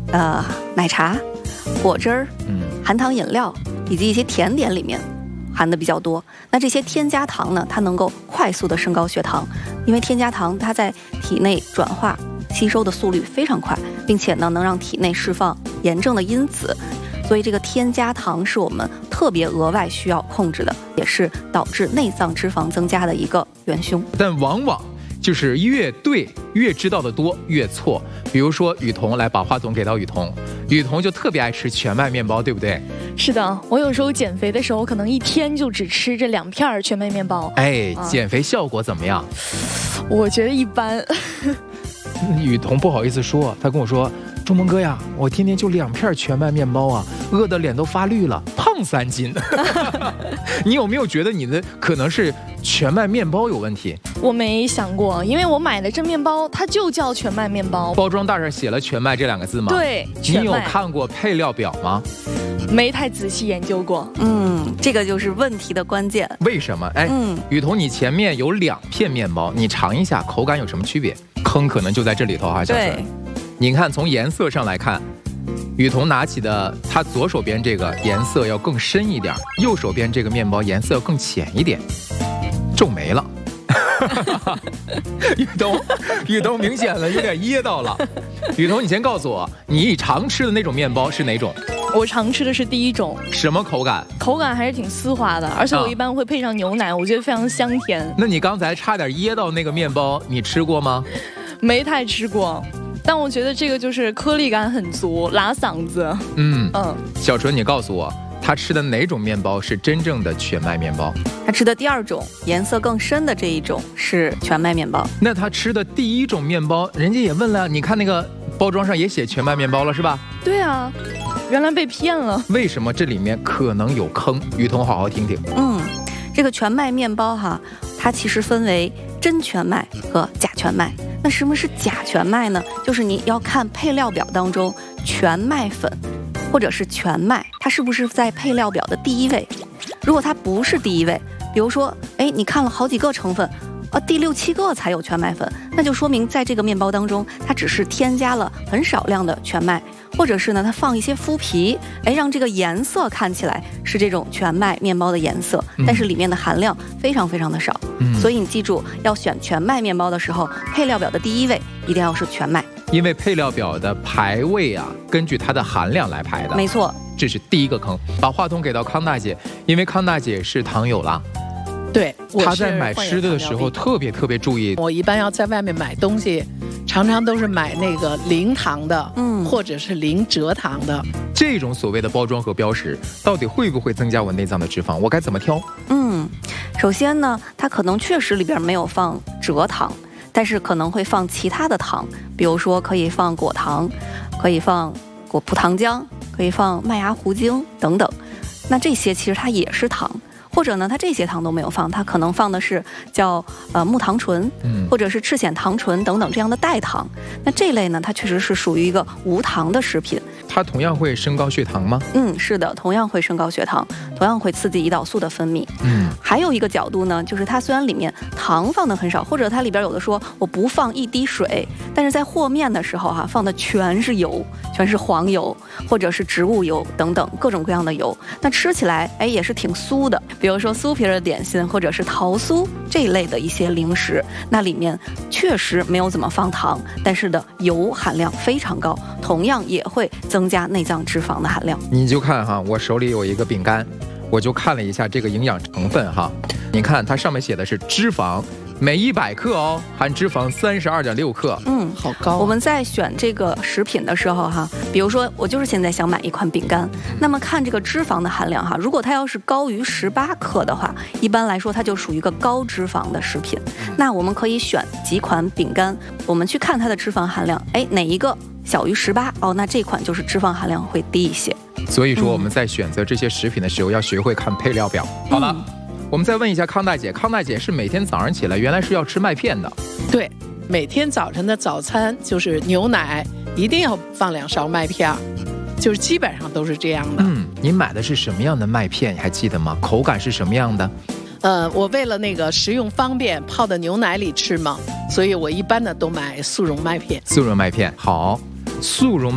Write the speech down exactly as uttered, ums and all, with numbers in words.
呃奶茶、果汁儿、 嗯， 含糖饮料以及一些甜点里面含的比较多。那这些添加糖呢，它能够快速的升高血糖，因为添加糖它在体内转化吸收的速率非常快，并且呢能让体内释放炎症的因子。所以这个添加糖是我们特别额外需要控制的，也是导致内脏脂肪增加的一个元凶。 但往往就是越对越知道的多越错。比如说雨桐，来把话筒给到雨桐，雨桐就特别爱吃全麦面包，对不对？ 是的，我有时候减肥的时候，可能一天就只吃这两片全麦面包。 哎， 啊、 减肥效果怎么样？ 我觉得一般。 雨桐不好意思说，他跟我说，钟萌哥呀，我天天就两片全麦面包啊，饿得脸都发绿了，胖三斤。你有没有觉得你的可能是全麦面包有问题？ 我没想过，因为我买的这面包它就叫全麦面包， 包装袋上写了全麦这两个字吗？ 对， 你有看过配料表吗？ 没太仔细研究过。 嗯，这个就是问题的关键。 为什么？哎，嗯，雨桐，你前面有两片面包，你尝一下，口感有什么区别？坑可能就在这里头哈，小孙。你看，从颜色上来看，雨桐拿起的，它左手边这个颜色要更深一点，右手边这个面包颜色要更浅一点，皱眉了。雨桐，雨桐明显了，有点噎到了。雨桐，你先告诉我，你常吃的那种面包是哪种？ 我常吃的是第一种。 什么口感？ 口感还是挺丝滑的，而且我一般会配上牛奶，啊、我觉得非常香甜。 那你刚才差点噎到那个面包，你吃过吗？ 没太吃过，但我觉得这个就是颗粒感很足，拉嗓子。 嗯嗯，小纯，你告诉我，他吃的哪种面包是真正的全麦面包？ 他吃的第二种，颜色更深的这一种是全麦面包。 那他吃的第一种面包，人家也问了，你看那个包装上也写全麦面包了，是吧？ 对啊，原来被骗了。 为什么这里面可能有坑？雨桐好好听听。 嗯，这个全麦面包哈，它其实分为真全麦和假全麦。那什么是假全麦呢？就是你要看配料表当中全麦粉或者是全麦，它是不是在配料表的第一位？如果它不是第一位，比如说，哎，你看了好几个成分，啊，第六七个才有全麦粉，那就说明在这个面包当中，它只是添加了很少量的全麦，或者是呢，它放一些麸皮，哎，让这个颜色看起来是这种全麦面包的颜色，但是里面的含量非常非常的少。嗯，所以你记住，要选全麦面包的时候，配料表的第一位一定要是全麦， 因为配料表的排位啊，根据它的含量来排的。 没错， 这是第一个坑。把话筒给到康大姐，因为康大姐是糖友啦。 对， 他在买吃的的时候特别特别注意。 我一般要在外面买东西，常常都是买那个零糖的，嗯，或者是零蔗糖的。 这种所谓的包装和标识，到底会不会增加我内脏的脂肪？我该怎么挑？ 嗯，首先呢，它可能确实里边没有放蔗糖，但是可能会放其他的糖，比如说可以放果糖，可以放果葡糖浆，可以放麦芽糊精等等。那这些其实它也是糖。或者呢，它这些糖都没有放，它可能放的是叫呃木糖醇，嗯，或者是赤藓糖醇等等这样的代糖。那这类呢，它确实是属于一个无糖的食品。 它同样会升高血糖吗？ 嗯，是的，同样会升高血糖，同样会刺激胰岛素的分泌。嗯，还有一个角度呢，就是它虽然里面糖放的很少，或者它里边有的说我不放一滴水，但是在和面的时候哈、啊，放的全是油，全是黄油或者是植物油等等各种各样的油，那吃起来哎也是挺酥的。比如说酥皮的点心或者是桃酥这一类的一些零食，那里面确实没有怎么放糖，但是的油含量非常高，同样也会增加内脏脂肪的含量。 你就看哈，我手里有一个饼干，我就看了一下这个营养成分哈，你看它上面写的是脂肪。每一百克哦，含脂肪三十二点六克， 嗯， 好高、啊。 我们在选这个食品的时候哈，比如说我就是现在想买一款饼干，那么看这个脂肪的含量哈，如果它要是高于十八克的话，一般来说它就属于一个高脂肪的食品。嗯、那我们可以选几款饼干，我们去看它的脂肪含量，哎，哪一个小于十八哦，那这款就是脂肪含量会低一些。 所以说我们在选择这些食品的时候，要学会看配料表。嗯、好了。我们再问一下康大姐，康大姐是每天早上起来原来是要吃麦片的？ 对，每天早晨的早餐就是牛奶，一定要放两勺麦片，就是基本上都是这样的。 嗯，你买的是什么样的麦片？你还记得吗？口感是什么样的？ 呃，我为了那个食用方便，泡在牛奶里吃嘛，所以我一般的都买速溶麦片。 速溶麦片好，速溶。